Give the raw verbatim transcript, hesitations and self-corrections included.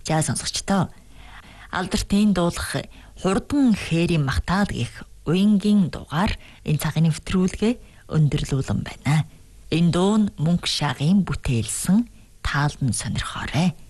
За сонсогчдоо. Алдртын дуулах хурдан хээрийн магтаал гэх уянгийн дугаар энэ цагийн нэвтрүүлгээ өндөрлүүлэн байна. Энэ дуу нь Мөнх Шаагийн бүтээлсэн таалан сонирхоорой.